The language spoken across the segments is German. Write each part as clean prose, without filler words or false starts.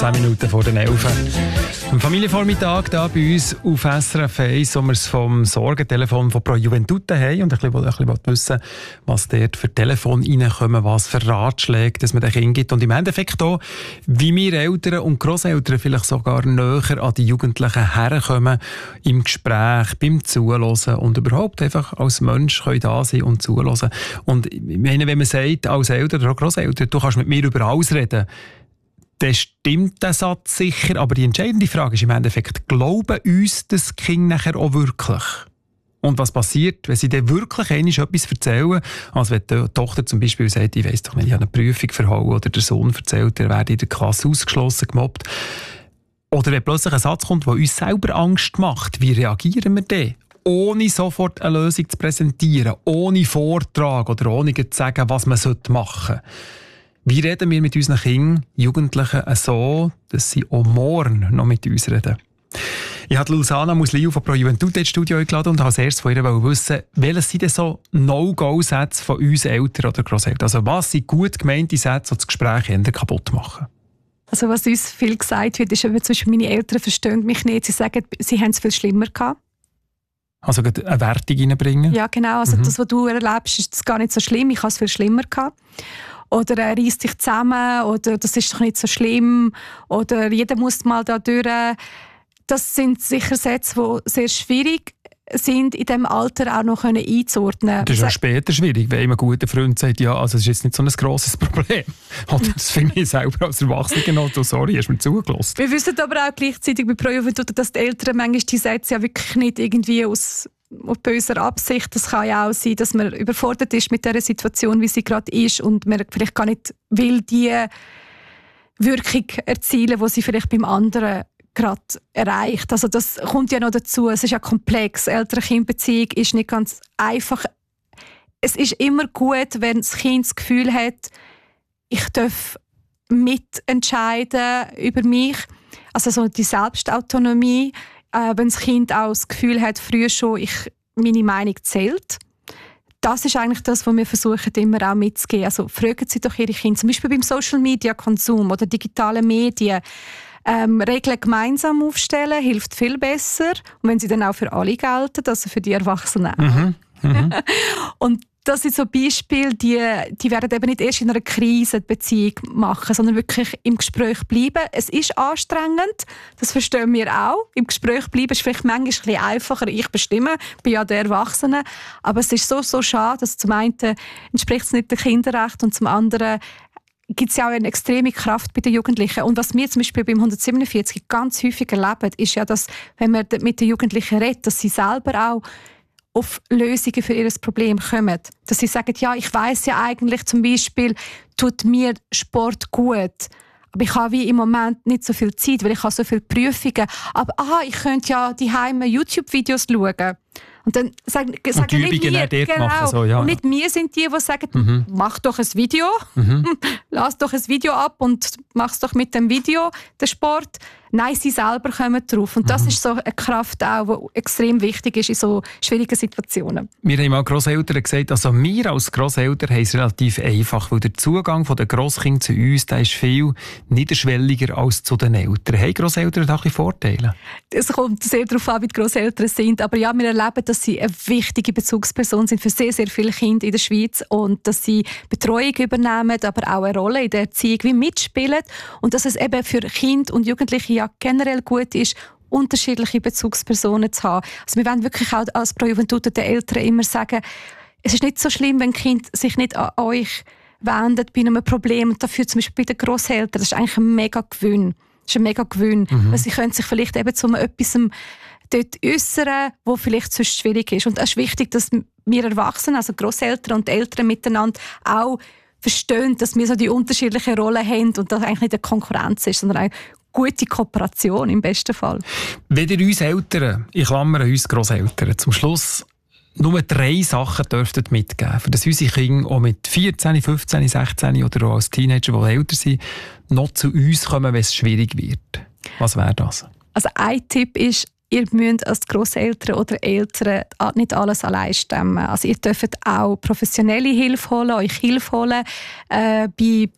10 Minuten vor den 11. Am Familienvormittag hier bei uns auf SRF 1, wo wir es vom Sorgentelefon von Pro Juventute haben und ein bisschen wissen, was dort für Telefone reinkommen, was für Ratschläge dass man den Kindern gibt. Und im Endeffekt auch, wie wir Eltern und Grosseltern vielleicht sogar näher an die Jugendlichen herkommen, im Gespräch, beim Zuhören und überhaupt einfach als Mensch können da sein und zuhören. Und ich meine, wenn man sagt, als Eltern oder Grosseltern, du kannst mit mir über alles reden, dann stimmt der Satz sicher, aber die entscheidende Frage ist im Endeffekt, glauben uns das Kind nachher auch wirklich? Und was passiert, wenn sie dann wirklich etwas erzählen, als wenn die Tochter zum Beispiel sagt, ich weiss doch nicht, ich habe eine Prüfung verhauen, oder der Sohn erzählt, er werde in der Klasse ausgeschlossen, gemobbt. Oder wenn plötzlich ein Satz kommt, der uns selber Angst macht, wie reagieren wir dann? Ohne sofort eine Lösung zu präsentieren, ohne Vortrag oder ohne zu sagen, was man machen sollte. Wie reden wir mit unseren Kindern, Jugendlichen so, dass sie auch morgen noch mit uns reden? Ich habe Lulsana Musliu von Pro Juventute ins Studio eingeladen und als erstes von ihr wissen, welches sind denn so No-Go-Sätze von uns Eltern oder Grosseltern? Also was sind gut gemeinte Sätze, die das Gespräch eher kaputt machen? Also was uns viel gesagt wird, ist, zum Beispiel meine Eltern verstehen mich nicht. Sie sagen, sie haben es viel schlimmer gehabt. Also eine Wertung reinbringen? Ja, genau. Also das, was du erlebst, ist gar nicht so schlimm. Ich habe es viel schlimmer gehabt. Oder reiss dich zusammen, oder das ist doch nicht so schlimm, oder jeder muss mal da durch. Das sind sicher Sätze, die sehr schwierig sind, in diesem Alter auch noch einzuordnen. Das ist auch später schwierig, wenn ein guter Freund sagt, ja, also es ist jetzt nicht so ein grosses Problem. Oder das finde ich selber als Erwachsener noch, du, sorry, hast mir zugelassen. Wir wissen aber auch gleichzeitig bei Pro Juventute, dass die Eltern manchmal die Sätze ja wirklich nicht irgendwie aus böser Absicht. Das kann ja auch sein, dass man überfordert ist mit der Situation, wie sie gerade ist und man vielleicht gar nicht will die Wirkung erzielen, die sie vielleicht beim anderen gerade erreicht. Also das kommt ja noch dazu. Es ist ja komplex. Eltern-Kind-Beziehung ist nicht ganz einfach. Es ist immer gut, wenn das Kind das Gefühl hat, ich darf mitentscheiden über mich. Also so die Selbstautonomie. Wenn das Kind auch das Gefühl hat, früher schon, meine Meinung zählt. Das ist eigentlich das, was wir versuchen, immer auch mitzugeben. Also fragen Sie doch Ihre Kinder, zum Beispiel beim Social-Media-Konsum oder digitalen Medien, Regeln gemeinsam aufstellen, hilft viel besser. Und wenn sie dann auch für alle gelten, also für die Erwachsenen auch. Und das sind so Beispiele, die werden eben nicht erst in einer Krise die Beziehung machen, sondern wirklich im Gespräch bleiben. Es ist anstrengend, das verstehen wir auch. Im Gespräch bleiben ist vielleicht manchmal ein bisschen einfacher. Ich bestimme, bin ja der Erwachsene. Aber es ist so schade, dass zum einen entspricht es nicht dem Kinderrecht und zum anderen gibt es ja auch eine extreme Kraft bei den Jugendlichen. Und was wir zum Beispiel beim 147 ganz häufig erleben, ist ja, dass, wenn man mit den Jugendlichen redet, dass sie selber auch auf Lösungen für ihr Problem kommen. Dass sie sagen, ja, ich weiss ja eigentlich zum Beispiel, tut mir Sport gut, aber ich habe wie im Moment nicht so viel Zeit, weil ich habe so viele Prüfungen. Aber ich könnte ja daheim YouTube-Videos schauen. Und dann sagen und die nicht Übungen wir, dort machen. So, ja. Und nicht wir sind die sagen, mach doch ein Video, lass doch ein Video ab und mach's doch mit dem Video, den Sport. Nein, sie selber kommen drauf. Und das ist so eine Kraft auch, die extrem wichtig ist in so schwierigen Situationen. Wir haben mal Grosseltern gesagt, also wir als Grosseltern haben es relativ einfach, weil der Zugang der Grosskinder zu uns, der ist viel niederschwelliger als zu den Eltern. Haben Grosseltern da ein bisschen Vorteile? Es kommt sehr darauf an, wie die Grosseltern sind. Aber ja, wir erleben, dass sie eine wichtige Bezugsperson sind für sehr, sehr viele Kinder in der Schweiz und dass sie Betreuung übernehmen, aber auch eine Rolle in der Erziehung wie mitspielen und dass es eben für Kinder und Jugendliche ja generell gut ist, unterschiedliche Bezugspersonen zu haben. Also wir wollen wirklich auch als Pro Juventute den Eltern immer sagen, es ist nicht so schlimm, wenn Kind sich nicht an euch wendet bei einem Problem. Und dafür zum Beispiel bei den Grosseltern, das ist eigentlich ein mega Gewinn. Das ist ein mega Gewinn. Weil sie können sich vielleicht eben zu etwas dort äußern, wo vielleicht sonst schwierig ist. Und es ist wichtig, dass wir Erwachsenen, also Grosseltern und Eltern miteinander auch verstehen, dass wir so die unterschiedlichen Rollen haben und das eigentlich nicht eine Konkurrenz ist, sondern eine gute Kooperation im besten Fall. Wenn ihr uns Eltern, ich klammere uns Grosseltern, zum Schluss nur 3 Sachen dürftet mitgeben, für dass unsere Kinder auch mit 14, 15, 16 oder auch als Teenager, die älter sind, noch zu uns kommen, wenn es schwierig wird. Was wäre das? Also ein Tipp ist, ihr müsst als Grosseltern oder Eltern nicht alles allein stemmen. Also ihr dürft auch professionelle Hilfe holen, euch Hilfe holen bei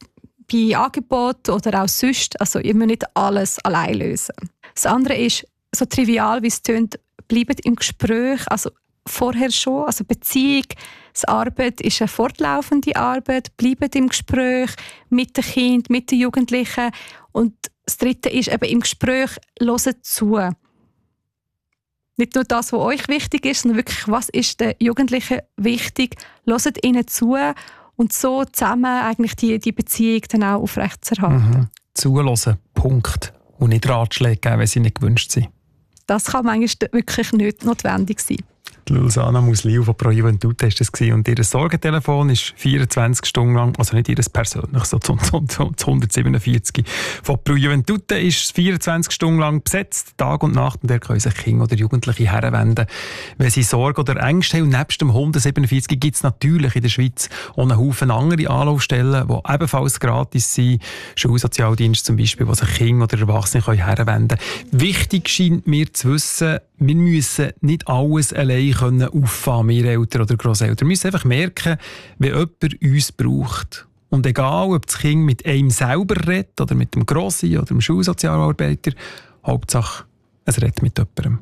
bei Angeboten oder auch sonst. Also ihr müsst nicht alles allein lösen. Das andere ist, so trivial wie es tönt, bleibt im Gespräch, also vorher schon, also Beziehung, das Arbeit ist eine fortlaufende Arbeit, bleibt im Gespräch mit den Kindern, mit den Jugendlichen. Und das Dritte ist eben im Gespräch, hört zu. Nicht nur das, was euch wichtig ist, sondern wirklich, was ist den Jugendlichen wichtig, hört ihnen zu und so zusammen eigentlich die Beziehung dann auch aufrechtzuerhalten. Zuhören, Punkt. Und nicht Ratschläge geben, wenn sie nicht gewünscht sind. Das kann manchmal wirklich nicht notwendig sein. Lulsana Musliu von Pro Juventute war das. Und ihr Sorgentelefon ist 24 Stunden lang, also nicht ihr persönlich, so 147 von Pro Juventute ist 24 Stunden lang besetzt, Tag und Nacht. Und da können sich Kinder oder Jugendliche herwenden, wenn sie Sorge oder Ängste haben. Und nebst dem 147 gibt es natürlich in der Schweiz auch einen Haufen andere Anlaufstellen, die ebenfalls gratis sind. Schulsozialdienst zum Beispiel, wo sich Kinder oder Erwachsene herwenden können. Wichtig scheint mir zu wissen, wir müssen nicht alles allein auffahren, wir Eltern oder Grosseltern. Wir müssen einfach merken, wenn jemand uns braucht. Und egal, ob das Kind mit einem selber redet, oder mit dem Grossi oder dem Schulsozialarbeiter, Hauptsache, es redet mit jemandem.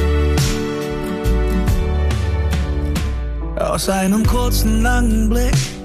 Aus einem kurzen, langen Blick